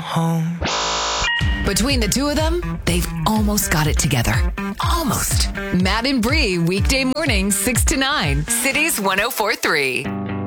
home. Between the two of them, they've almost got it together. Almost. Matt and Bree, weekday mornings, 6 to 9. Cities 104.3.